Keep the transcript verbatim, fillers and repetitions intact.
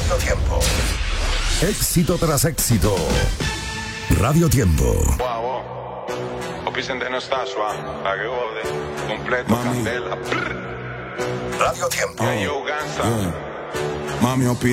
Radio Tiempo. Éxito tras éxito. Radio Tiempo. Wow, wow. Vicente no está suave, a que jode. Completo, Mami. candela. Radio Tiempo. Yeah, yo, Gansa. Yeah. Mami,